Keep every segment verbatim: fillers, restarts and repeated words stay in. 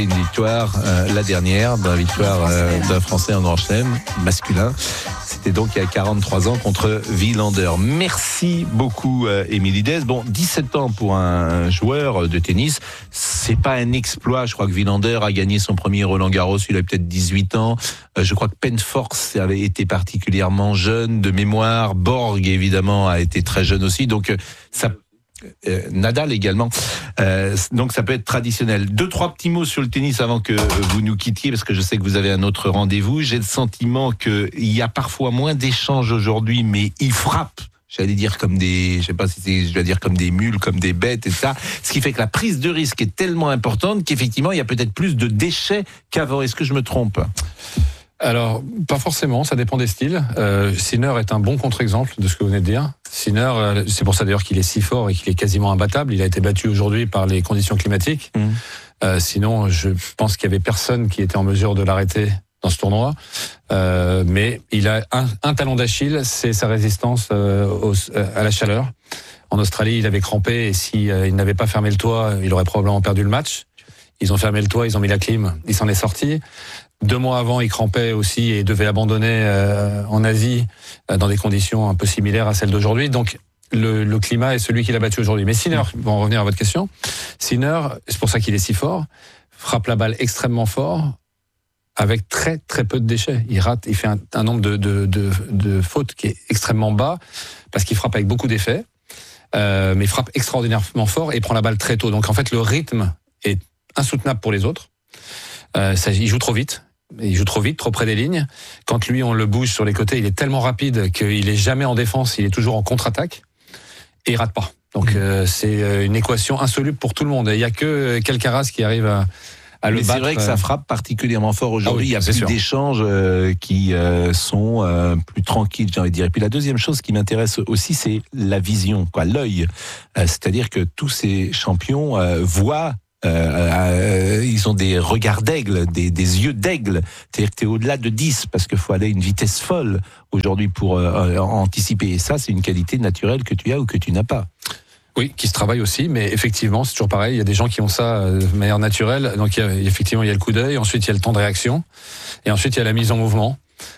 Une victoire, euh, la dernière, la victoire euh, d'un Français en Grand Chelem masculin. C'était donc il y a quarante-trois ans contre Wilander. Merci beaucoup, euh, Émilie Dez. Bon, dix-sept ans pour un joueur de tennis, c'est pas un exploit. Je crois que Wilander a gagné son premier Roland Garros, il a peut-être dix-huit ans. Euh, je crois que Penforce avait été particulièrement jeune de mémoire. Borg, évidemment, a été très jeune aussi. Donc, ça Euh, Nadal également. Euh, donc ça peut être traditionnel. Deux, trois petits mots sur le tennis avant que vous nous quittiez, parce que je sais que vous avez un autre rendez-vous. J'ai le sentiment qu'il y a parfois moins d'échanges aujourd'hui, mais ils frappent. J'allais dire comme des, je sais pas si c'est, je vais dire comme des mules, comme des bêtes et ça. Ce qui fait que la prise de risque est tellement importante qu'effectivement il y a peut-être plus de déchets qu'avant. Est-ce que je me trompe ? Alors, pas forcément, ça dépend des styles. Euh, Sinner est un bon contre-exemple de ce que vous venez de dire. Sinner, euh, c'est pour ça d'ailleurs qu'il est si fort et qu'il est quasiment imbattable. Il a été battu aujourd'hui par les conditions climatiques. Mmh. Euh, sinon, je pense qu'il y avait personne qui était en mesure de l'arrêter dans ce tournoi. Euh, mais il a un, un talon d'Achille, c'est sa résistance euh, au, à la chaleur. En Australie, il avait crampé et si euh, il n'avait pas fermé le toit, il aurait probablement perdu le match. Ils ont fermé le toit, ils ont mis la clim, il s'en est sorti. Deux mois avant, il crampait aussi et devait abandonner euh, en Asie euh, dans des conditions un peu similaires à celles d'aujourd'hui. Donc, le, le climat est celui qu'il a battu aujourd'hui. Mais Sinner, pour en revenir à votre question, Sinner, c'est pour ça qu'il est si fort, frappe la balle extrêmement fort avec très très peu de déchets. Il rate, il fait un, un nombre de, de, de, de fautes qui est extrêmement bas parce qu'il frappe avec beaucoup d'effets, euh, mais il frappe extraordinairement fort et prend la balle très tôt. Donc, en fait, le rythme est insoutenable pour les autres. Euh, ça, il joue trop vite. Il joue trop vite, trop près des lignes. Quand lui, on le bouge sur les côtés, il est tellement rapide qu'il est jamais en défense, il est toujours en contre-attaque et il rate pas. Donc, mmh. euh, c'est une équation insoluble pour tout le monde. Il y a que Alcaraz qui arrive à, à le Mais battre. C'est vrai que ça frappe particulièrement fort aujourd'hui. Ah oui, il y a plus sûr. d'échanges euh, qui euh, sont euh, plus tranquilles, j'ai envie de dire. Et puis la deuxième chose qui m'intéresse aussi, c'est la vision, quoi, l'œil. Euh, c'est-à-dire que tous ces champions euh, voient. Euh, euh, ils ont des regards d'aigle, des, des yeux d'aigle. C'est-à-dire que tu es au-delà de dix parce qu'il faut aller à une vitesse folle aujourd'hui pour euh, anticiper. Et ça, c'est une qualité naturelle que tu as ou que tu n'as pas. Oui, qui se travaille aussi, mais effectivement, c'est toujours pareil. Il y a des gens qui ont ça de manière naturelle. Donc, il y a, effectivement, il y a le coup d'œil. Ensuite, il y a le temps de réaction. Et ensuite, il y a la mise en mouvement.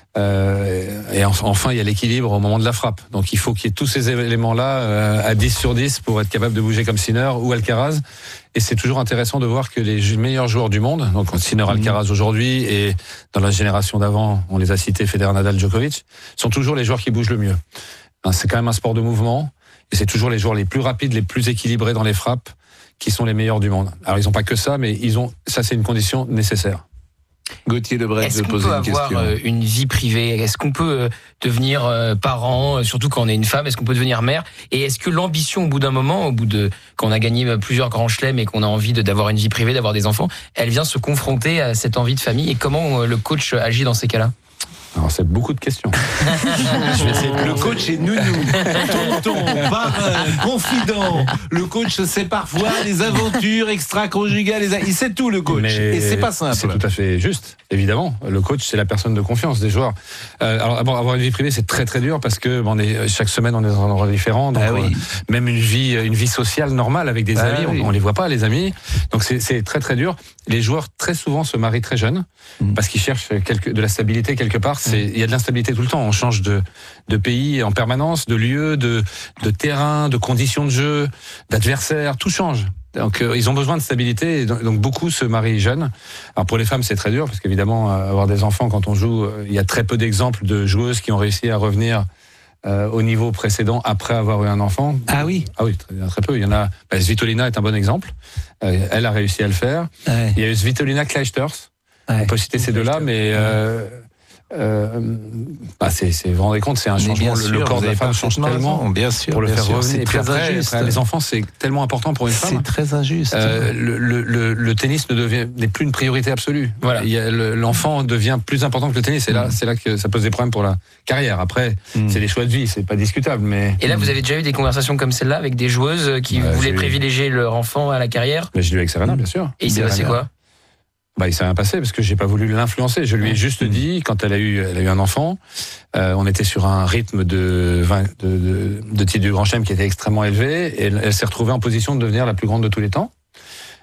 Euh, et enfin, il y a l'équilibre au moment de la frappe. Donc, il faut qu'il y ait tous ces éléments-là euh, à dix sur dix pour être capable de bouger comme Sinner ou Alcaraz. Et c'est toujours intéressant de voir que les meilleurs joueurs du monde, donc Sinner, Alcaraz aujourd'hui, et dans la génération d'avant, on les a cités, Federer, Nadal, Djokovic, sont toujours les joueurs qui bougent le mieux. C'est quand même un sport de mouvement, et c'est toujours les joueurs les plus rapides, les plus équilibrés dans les frappes, qui sont les meilleurs du monde. Alors, ils n'ont pas que ça, mais ils ont, ça, c'est une condition nécessaire. Gauthier Lebret Est-ce de qu'on poser peut une question. avoir euh, une vie privée ? Est-ce qu'on peut euh, devenir euh, parent, euh, surtout quand on est une femme ? Est-ce qu'on peut devenir mère ? Et est-ce que l'ambition, au bout d'un moment, au bout de quand on a gagné plusieurs grands chelems et qu'on a envie de, d'avoir une vie privée, d'avoir des enfants, elle vient se confronter à cette envie de famille ? Et comment euh, le coach agit dans ces cas-là ? Alors, c'est beaucoup de questions. Je vais essayer de... Le coach est nounou, tonton, parrain, confident. Le coach sait parfois les aventures extra-conjugales. Les... Il sait tout, le coach. Mais et c'est pas simple. C'est tout à fait juste, évidemment. Le coach, c'est la personne de confiance des joueurs. Euh, alors, avoir une vie privée, c'est très très dur parce que bon, on est, chaque semaine, on est dans un endroit différent. Donc, ah oui. euh, même une vie, une vie sociale normale avec des ah amis, oui. on, on les voit pas, les amis. Donc, c'est, c'est très très dur. Les joueurs, très souvent, se marient très jeunes mmh. parce qu'ils cherchent quelque, de la stabilité quelque part. C'est, il y a de l'instabilité tout le temps. On change de, de pays en permanence, de lieu, de, de terrain, de conditions de jeu, d'adversaires. Tout change. Donc, euh, ils ont besoin de stabilité. Et donc, donc, beaucoup se marient jeunes. Alors, pour les femmes, c'est très dur parce qu'évidemment, euh, avoir des enfants quand on joue, euh, il y a très peu d'exemples de joueuses qui ont réussi à revenir euh, au niveau précédent après avoir eu un enfant. Ah oui. Ah oui, très, très peu. Il y en a. Bah, Svitolina est un bon exemple. Euh, elle a réussi à le faire. Ouais. Il y a eu Svitolina, Clijsters. Ouais. On peut citer ces deux-là, mais. Euh, Euh, bah c'est, c'est, vous vous rendez compte, c'est un changement. Sûr, le corps de la femme change tellement bien sûr, pour le bien faire sûr, revenir. c'est et puis très après, injuste. après, les enfants, c'est tellement important pour une femme. C'est très injuste. Euh, le, le, le, le tennis ne devient n'est plus une priorité absolue. Voilà, il y a le, l'enfant devient plus important que le tennis. Et là, mmh. c'est là que ça pose des problèmes pour la carrière. Après, mmh. c'est des choix de vie, c'est pas discutable. Mais et là, vous avez déjà eu des conversations comme celle-là avec des joueuses qui bah, voulaient privilégier eu... leur enfant à la carrière. Mais j'ai eu avec Serena, bien sûr. Et il s'est passé quoi? Bah, il s'est rien passé parce que j'ai pas voulu l'influencer. Je lui ai juste dit, quand elle a eu, elle a eu un enfant, euh, on était sur un rythme de vingt, de, de, de titre du Grand Chelem qui était extrêmement élevé et elle, elle s'est retrouvée en position de devenir la plus grande de tous les temps.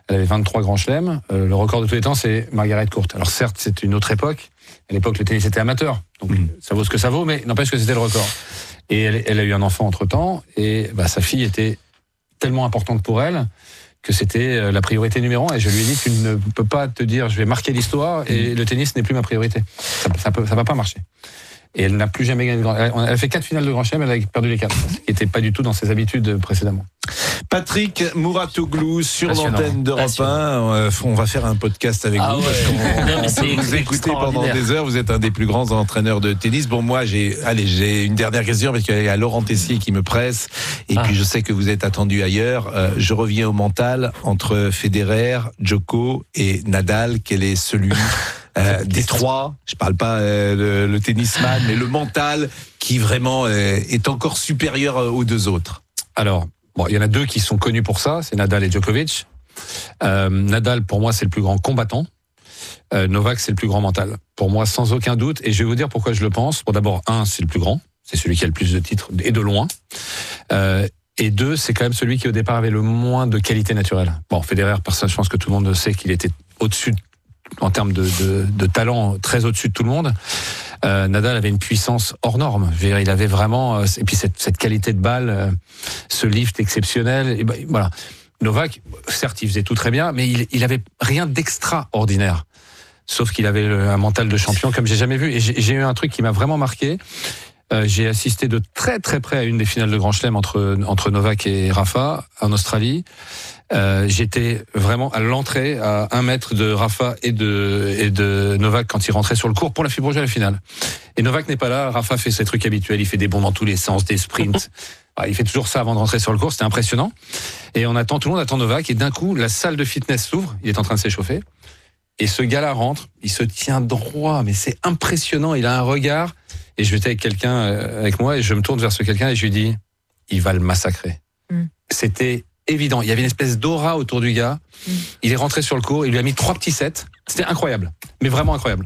Elle avait vingt-trois grands chelems. Euh, le record de tous les temps, c'est Margaret Court. Alors certes, c'est une autre époque. À l'époque, le tennis était amateur. Donc mmh. ça vaut ce que ça vaut, mais n'empêche que c'était le record. Et elle, elle a eu un enfant entre-temps. Et bah, sa fille était tellement importante pour elle que c'était la priorité numéro un. Et je lui ai dit, tu ne peux pas te dire, je vais marquer l'histoire et mmh. le tennis n'est plus ma priorité. Ça, ça, peut, ça va pas marcher. Et elle n'a plus jamais gagné de grand chelem. Elle a fait quatre finales de grand chelem, elle a perdu les quatre. Ce qui n'était pas du tout dans ses habitudes précédemment. Patrick Mouratoglou sur l'antenne d'Europe un. On va faire un podcast avec ah vous. Ouais. Parce qu'on on peut vous écouter pendant des heures. Vous êtes un des plus grands entraîneurs de tennis. Bon, moi, j'ai, allez, j'ai une dernière question parce qu'il y a Laurent Tessier qui me presse. Et ah. puis, je sais que vous êtes attendu ailleurs. Euh, je reviens au mental entre Federer, Djoko et Nadal. Quel est celui Euh, des trois, je parle pas euh, le, le tennisman, mais le mental qui vraiment euh, est encore supérieur aux deux autres. Alors, bon, il y en a deux qui sont connus pour ça, c'est Nadal et Djokovic. Euh, Nadal, pour moi, c'est le plus grand combattant. Euh, Novak, c'est le plus grand mental. Pour moi, sans aucun doute. Et je vais vous dire pourquoi je le pense. Bon, d'abord, un, c'est le plus grand. C'est celui qui a le plus de titres, et de loin. Euh, et deux, c'est quand même celui qui, au départ, avait le moins de qualité naturelle. Bon, Federer, je pense que tout le monde sait qu'il était au-dessus de en termes de, de, de talent, très au-dessus de tout le monde. Euh, Nadal avait une puissance hors norme. Je veux dire, il avait vraiment, et puis cette, cette qualité de balle, euh, ce lift exceptionnel. Et ben, voilà. Novak, certes, il faisait tout très bien, mais il, il avait rien d'extraordinaire. Sauf qu'il avait un mental de champion comme j'ai jamais vu. Et j'ai, j'ai eu un truc qui m'a vraiment marqué. Euh, j'ai assisté de très très près à une des finales de Grand Chelem entre entre Novak et Rafa en Australie. Euh, j'étais vraiment à l'entrée, à un mètre de Rafa et de, et de Novak quand il rentrait sur le court pour la fibre à la finale. Et Novak n'est pas là, Rafa fait ses trucs habituels, il fait des bonds dans tous les sens, des sprints. Il fait toujours ça avant de rentrer sur le court, c'était impressionnant. Et on attend, tout le monde attend Novak, et d'un coup, la salle de fitness s'ouvre, il est en train de s'échauffer. Et ce gars-là rentre, il se tient droit, mais c'est impressionnant, il a un regard. Et je j'étais avec quelqu'un avec moi, et je me tourne vers ce quelqu'un, et je lui dis, il va le massacrer. Mm. C'était évident. Il y avait une espèce d'aura autour du gars. Mmh. Il est rentré sur le court, il lui a mis trois petits sets. C'était incroyable, mais vraiment incroyable.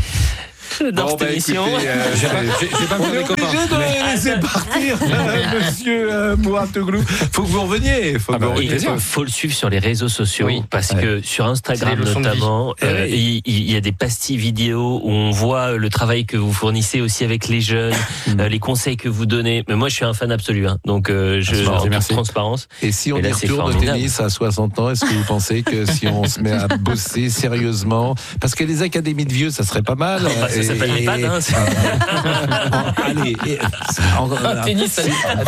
Dans cette émission, euh, j'ai pas, j'ai, j'ai pas on est obligé de mais... laisser partir, euh, Monsieur euh, Mouratoglou. Faut que vous reveniez. Faut, ah bah, il faut, faut le suivre sur les réseaux sociaux, oui, parce ouais. que sur Instagram notamment, euh, il, il y a des pastilles vidéo où on voit le travail que vous fournissez aussi avec les jeunes, mmh. euh, les conseils que vous donnez. Mais moi, je suis un fan absolu, hein, donc euh, je ah, en toute merci. transparence. Et si on y retourne au tennis à soixante ans, est-ce que vous pensez que si on se met à bosser sérieusement, parce que les académies de vieux, ça serait pas mal. Bah, ça s'appelle les pads, hein. Allez, en, en, tennis,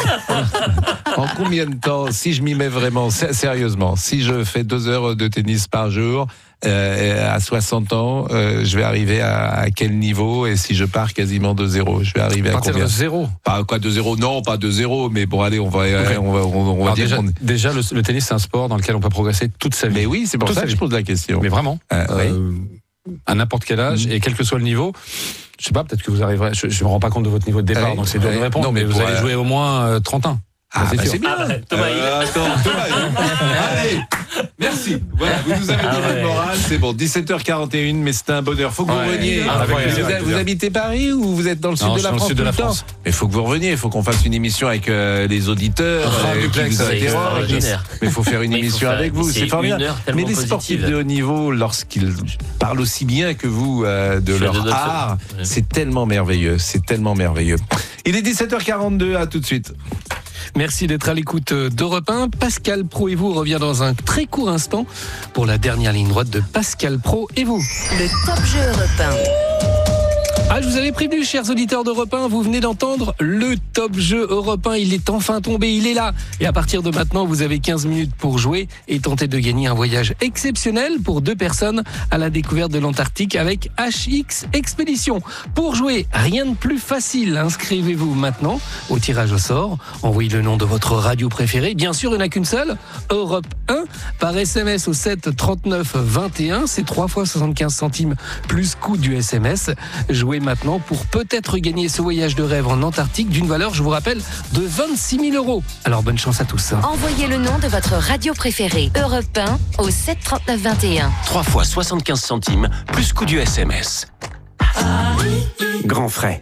en, en combien de temps, si je m'y mets vraiment sérieusement, si je fais deux heures de tennis par jour, euh, à soixante ans, euh, je vais arriver à, à quel niveau? Et si je pars quasiment de zéro, je vais arriver à, à combien? De zéro. Pas quoi de zéro? Non, pas de zéro. Mais bon, allez, on va, okay. on va, on, on va dire déjà, qu'on... déjà le, le tennis, c'est un sport dans lequel on peut progresser toute sa vie. Mais oui, c'est pour toute ça que je pose la question. Mais vraiment. Euh, euh, oui. À n'importe quel âge, mmh. et quel que soit le niveau, je sais pas, peut-être que vous arriverez, je, je me rends pas compte de votre niveau de départ, ouais, donc c'est dur ouais. de répondre, non, mais, mais vous allez euh... jouer au moins euh, trente ans. Ah, bah, c'est, c'est bien. Ah, bah, Thomas, euh, attends, Thomas, allez, merci. Voilà, vous nous avez donné ah, ouais. le moral, c'est bon. dix-sept heures quarante et une, mais c'était un bonheur. Faut que ouais. vous reveniez. Ah, vous, ouais, vous, ouais, vous habitez Paris ou vous êtes dans le sud non, de la France? Sud de la France. Mais il faut que vous reveniez. Il faut qu'on fasse une émission avec euh, les auditeurs. Ah, euh, duplex, qui vous interrogent. Mais il faut faire une mais émission faire, avec vous. C'est formidable. Mais les sportifs de haut niveau, lorsqu'ils parlent aussi bien que vous euh, de leur de art, ouais. c'est tellement merveilleux. C'est tellement merveilleux. Il est dix-sept heures quarante-deux. À tout de suite. Merci d'être à l'écoute d'Europe un. Pascal Pro et vous revient dans un très court instant pour la dernière ligne droite de Pascal Pro et vous. Le Top Jeu Europe un. Ah, je vous avais prévenu, chers auditeurs d'Europe un, vous venez d'entendre le Top Jeu Europe un. Il est enfin tombé, il est là. Et à partir de maintenant, vous avez quinze minutes pour jouer et tenter de gagner un voyage exceptionnel pour deux personnes à la découverte de l'Antarctique avec H X Expédition. Pour jouer, rien de plus facile. Inscrivez-vous maintenant au tirage au sort. Envoyez le nom de votre radio préférée. Bien sûr, il n'y en a qu'une seule, Europe un, par S M S au sept trente-neuf vingt et un. C'est trois fois soixante-quinze centimes plus coût du S M S. Jouez maintenant pour peut-être gagner ce voyage de rêve en Antarctique d'une valeur, je vous rappelle, de vingt-six mille euros. Alors bonne chance à tous. Envoyez le nom de votre radio préférée Europe un au sept trente-neuf vingt et un. trois fois soixante-quinze centimes plus coût du S M S. Grand frais.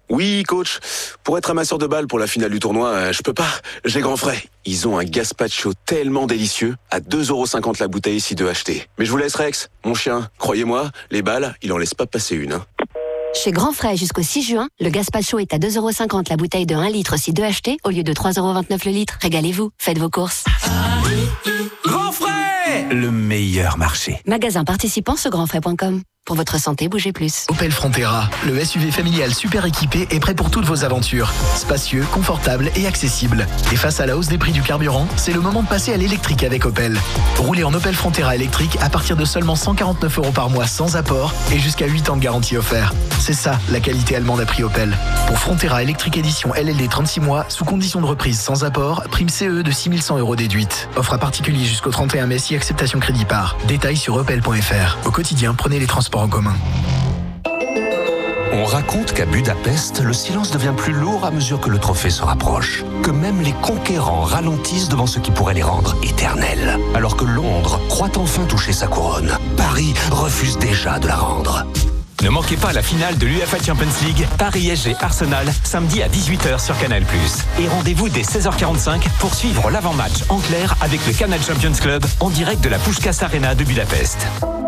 Oui, coach. Pour être amasseur de balles pour la finale du tournoi, euh, je peux pas. J'ai grand frais. Ils ont un gazpacho tellement délicieux, à deux euros cinquante la bouteille si deux achetés. Mais je vous laisse, Rex. Mon chien, croyez-moi, les balles, il en laisse pas passer une. Hein. Chez Grand Frais jusqu'au six juin, le gazpacho est à deux euros cinquante la bouteille de un litre si deux achetés, au lieu de trois euros vingt-neuf le litre. Régalez-vous, faites vos courses. Grand Frais, le meilleur marché. Magasin participant sur grand frais point com. Pour votre santé, bougez plus. Opel Frontera, le S U V familial super équipé est prêt pour toutes vos aventures. Spacieux, confortable et accessible. Et face à la hausse des prix du carburant, c'est le moment de passer à l'électrique avec Opel. Roulez en Opel Frontera électrique à partir de seulement cent quarante-neuf euros par mois sans apport et jusqu'à huit ans de garantie offert. C'est ça, la qualité allemande à prix Opel. Pour Frontera électrique édition L L D trente-six mois, sous condition de reprise sans apport, prime C E de six mille cent euros déduite. Offre à particulier jusqu'au trente et un mai si acceptation crédit par. Détails sur opel point f r. Au quotidien, prenez les transports en commun. On raconte qu'à Budapest, le silence devient plus lourd à mesure que le trophée se rapproche. Que même les conquérants ralentissent devant ce qui pourrait les rendre éternels. Alors que Londres croit enfin toucher sa couronne, Paris refuse déjà de la rendre. Ne manquez pas la finale de l'U E F A Champions League, Paris S G Arsenal, samedi à dix-huit heures sur Canal plus. Et rendez-vous dès seize heures quarante-cinq pour suivre l'avant-match en clair avec le Canal Champions Club en direct de la Puskás Arena de Budapest.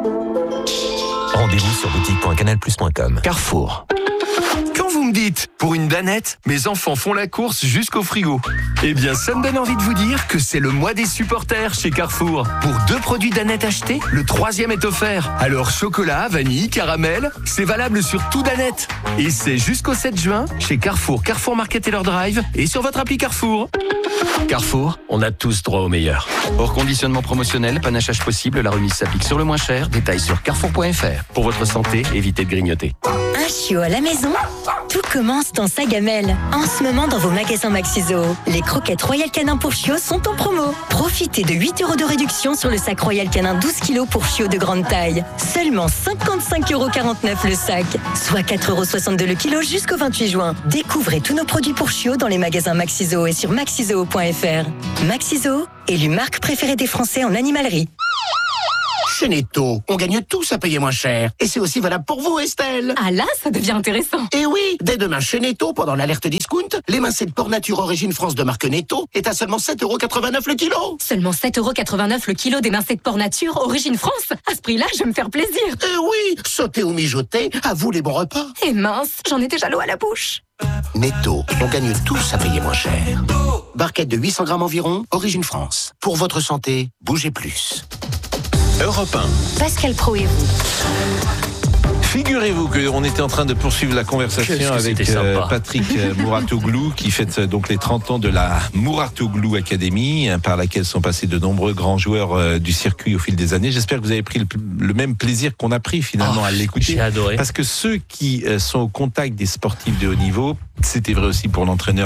Rendez-vous sur boutique point canal plus point com. Carrefour. Quand vous me dites, pour une danette, mes enfants font la course jusqu'au frigo. Eh bien, ça me donne envie de vous dire que c'est le mois des supporters chez Carrefour. Pour deux produits danette achetés, le troisième est offert. Alors, chocolat, vanille, caramel, c'est valable sur tout danette. Et c'est jusqu'au sept juin chez Carrefour, Carrefour Market Taylor Drive et sur votre appli Carrefour. Carrefour, on a tous droit au meilleur. Hors conditionnement promotionnel, panachage possible, la remise s'applique sur le moins cher. Détails sur carrefour point f r. Pour votre santé, évitez de grignoter. Un chiot à la maison? Tout commence dans sa gamelle. En ce moment, dans vos magasins Maxiso, les croquettes Royal Canin pour chiots sont en promo. Profitez de huit euros de réduction sur le sac Royal Canin douze kilos pour chiots de grande taille. Seulement cinquante-cinq euros quarante-neuf le sac, soit quatre euros soixante-deux le kilo jusqu'au vingt-huit juin. Découvrez tous nos produits pour chiots dans les magasins Maxiso et sur maxiso point f r. Maxiso, élu marque préférée des Français en animalerie. Chez Netto, on gagne tous à payer moins cher. Et c'est aussi valable pour vous, Estelle. Ah là, ça devient intéressant. Et oui, dès demain chez Netto, pendant l'alerte discount, l'émincé de porc nature origine France de marque Netto est à seulement sept euros quatre-vingt-neuf le kilo. Seulement sept euros quatre-vingt-neuf le kilo d'émincé de porc nature origine France. À ce prix-là, je vais me faire plaisir. Eh oui, sauter ou mijoter, à vous les bons repas. Et mince, j'en ai déjà l'eau à la bouche. Netto, on gagne tous à payer moins cher. Barquette de huit cents grammes environ, origine France. Pour votre santé, bougez plus. Europe un. Pascal Pro et vous. Figurez-vous qu'on était en train de poursuivre la conversation avec euh, Patrick Mouratoglou qui fête euh, donc les trente ans de la Mouratoglou Academy, hein, par laquelle sont passés de nombreux grands joueurs euh, du circuit au fil des années. J'espère que vous avez pris le, le même plaisir qu'on a pris finalement oh, à l'écouter. J'ai adoré. Parce que ceux qui euh, sont au contact des sportifs de haut niveau, c'était vrai aussi pour l'entraîneur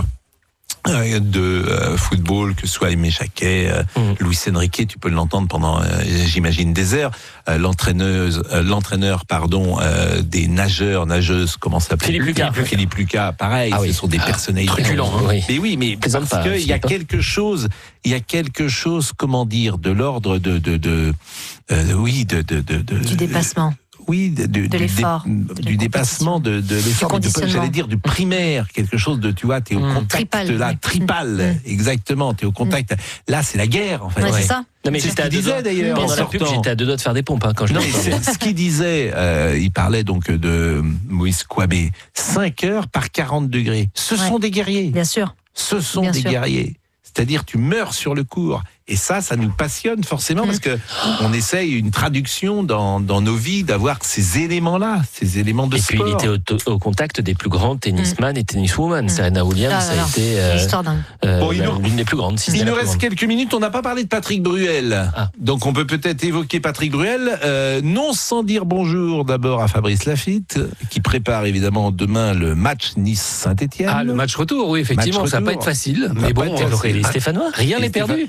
de euh, football, que ce soit Aimé Jacquet, euh, mmh. Luis Enrique, tu peux l'entendre pendant, euh, j'imagine, des heures. Euh, l'entraîneuse, euh, l'entraîneur, pardon, euh, des nageurs, nageuses, comment ça s'appelle ? Philippe Lucas. Philippe Lucas, pareil, ah, ce oui. sont des ah, personnalités. Truculent, hein, oui. Mais oui, mais parce pas, qu'il y a quelque chose, il y a quelque chose, comment dire, de l'ordre de, de, de, euh, oui, de, de, de, de du dépassement. Oui, de, de, de l'effort, du, du dépassement, de, de l'effort, de, j'allais dire du primaire, quelque chose de, tu vois, t'es au mmh. contact, tripal, là, oui. tripal, mmh. exactement, t'es au contact. Mmh. Là, c'est la guerre, en fait. Ouais, c'est ça. Non, mais c'est ce qu'il disait d'ailleurs. Pendant la pub, j'étais à deux doigts de faire des pompes hein, quand je non, c'est ce qu'il disait. Euh, il parlait donc de Moïse Kouabé. cinq heures par quarante degrés. Ce ouais. sont des guerriers. Bien sûr. Ce sont Bien des sûr. guerriers. C'est-à-dire, tu meurs sur le cours. Et ça, ça nous passionne forcément, mmh. parce que on essaye une traduction dans, dans nos vies d'avoir ces éléments-là, ces éléments de et sport. Et puis, il était au, au contact des plus grands tennisman mmh. et tenniswoman. Mmh. Serena Williams, ah, ça a été euh, euh, bon, bah, l'une des plus grandes. Si il nous reste quelques minutes. On n'a pas parlé de Patrick Bruel. Ah. Donc, on peut peut-être évoquer Patrick Bruel. Euh, non sans dire bonjour d'abord à Fabrice Lafitte, qui prépare évidemment demain le match Nice-Saint-Etienne. Ah, le match retour, oui, effectivement. Match ça va pas être facile. Mais bon, les Stéphanois. Rien n'est perdu. Vous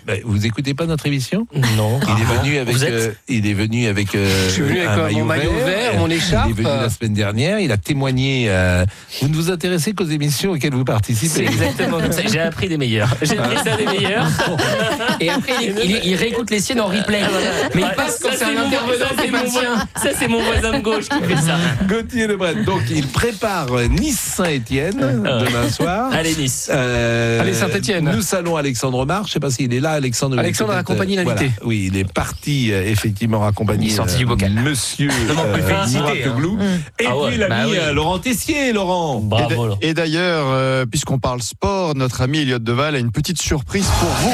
Vous écoutez pas notre émission? Non. Il est venu avec. Vous êtes euh, il est venu avec. Euh, Je suis venu avec un mon maillot maillot vert, vert, mon écharpe. Il est venu la semaine dernière. Il a témoigné. Euh, vous ne vous intéressez qu'aux émissions auxquelles vous participez. C'est exactement comme ça. J'ai appris des meilleurs. J'ai appris ça des meilleurs. Et après, il, il, il réécoute les siennes en replay. Mais il passe quand c'est un intervenant, c'est pas le sien. Ça, c'est mon voisin de gauche qui fait ça. Gauthier Lebret. Donc, il prépare Nice-Saint-Étienne demain soir. Allez, Nice. Euh, Allez, Saint-Étienne. Nous salons Alexandre Omar. Je ne sais pas s'il est là, Alexandre. Alexandre a accompagné l'invité. Voilà. Oui, il est parti, euh, effectivement, accompagner. Il est sorti du bocal. Monsieur euh, Mourateglou. Et Ah ouais, puis, l'ami bah oui. euh, Laurent Tessier, Laurent. Bravo. Laurent. Et d'ailleurs, euh, puisqu'on parle sport, notre ami Elliott Deval a une petite surprise pour vous.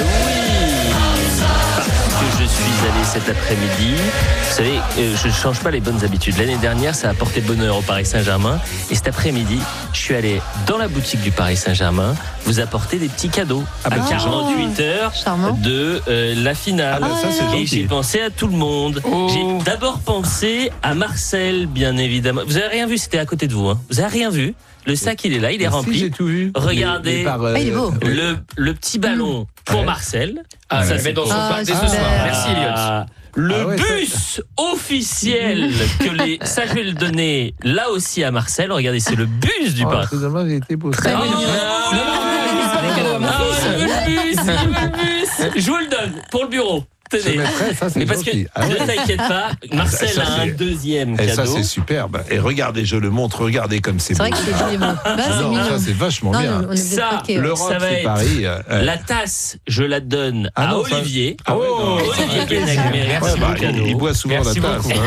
Que je suis allé cet après-midi. Vous savez, euh, je ne change pas les bonnes habitudes. L'année dernière, ça a apporté bonheur au Paris Saint-Germain. Et cet après-midi, je suis allé dans la boutique du Paris Saint-Germain vous apporter des petits cadeaux Ah bah, à quarante-huit heures Charmant. de euh, la finale. Ah bah, ça, c'est Et gentil. j'ai pensé à tout le monde. Oh. J'ai d'abord pensé à Marcel, bien évidemment. Vous avez rien vu, c'était à côté de vous. Hein. Vous avez rien vu. Le sac, il est là, il est Si, rempli. j'ai tout vu. Regardez. Mais- mais par, euh, Ah, il est beau. Le, le petit ballon pour Ouais. Marcel. Ah, ça c'est met dans son Ah, pack dès ce super. soir. Merci, Elliot. Ah, le Ah ouais, bus officiel que les. Ça, je vais le donner là aussi à Marcel. Regardez, c'est le bus du Oh, parc. c'est dommage, il était beau. Très ça. mignon. non, non, Ah, il veut le bus, il veut le bus. Je vous le donne pour le bureau. Je Tenez. mettrai, ça, c'est Mais parce que gentil. Ah ouais. ne t'inquiète pas, Marcel Ça, ça, a un c'est- deuxième Et ça, cadeau. c'est superbe. Et regardez, je le montre, regardez comme c'est C'est beau. vrai que c'est joli. Bah, c'est Non, mignon. ça, c'est vachement Non, bien. on est Ça, craqués. L'Europe, ça va c'est être Paris. euh, euh, La tasse, je la donne Ah à non, ça- Olivier. Ah ouais, non, Oh, ça, Olivier ça fait Guénac, plaisir. mais merci Ouais, bah, beaucoup. il, il boit souvent Merci la tasse. beaucoup.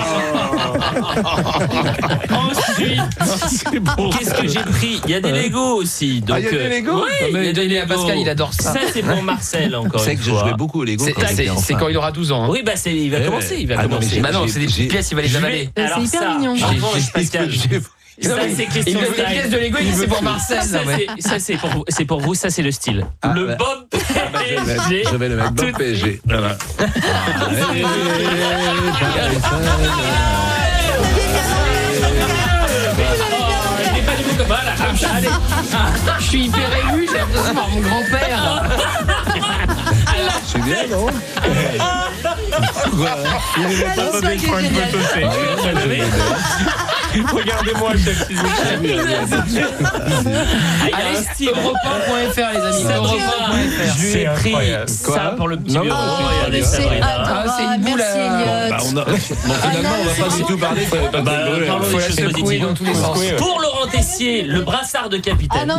Ensuite, qu'est-ce que j'ai pris? Il y a des Legos aussi. Donc, Ah, il y a des euh, Legos oui, Il a donné à Legos. Pascal, il adore ça. Ça, c'est pour Marcel, encore C'est une que je fois. jouais beaucoup au Lego. C'est quand c'est- j'étais c'est enfant. quand il aura douze ans. hein. Oui, bah c'est, il va Eh commencer, il va ouais. Ah non, mais commencer. j'ai- Bah non, c'est des j'ai- petites pièces, il va les Je vais- avaler. C'est alors hyper ça, mignon. en revanche, Pascal, J'ai- ça c'est Il Christian veut des Style. pièces de Lego, il dit c'est pour Marcel. Ça, Non, mais- c'est, ça, c'est pour vous, c'est pour vous, ça c'est le style. Ah, le bah. Bob Je vais le mettre- P S G. je vais le mettre dans le Tout- P S G. Voilà. Il est pas du tout comme voilà, comme ça, allez. Je suis hyper ému, j'ai l'impression d'avoir mon grand-père. C'est bien, non? Alors, ça qui est génial. Regardez-moi, chef. Allez, Europe un point F R, les amis. Ça, Europe tu un vois, point F R. j'ai pris Quoi ça pour le petit Non, bureau. mais Regardez C'est Sabrina. adorable. Ah, c'est une boule Merci, à- Elliot. Bah, on a... bon, finalement, on va pas du tout parler. Bah, parlons Faut des la choses secouer positives. dans tous les sens. Pour Laurent Tessier, le brassard de capitaine. Ah non,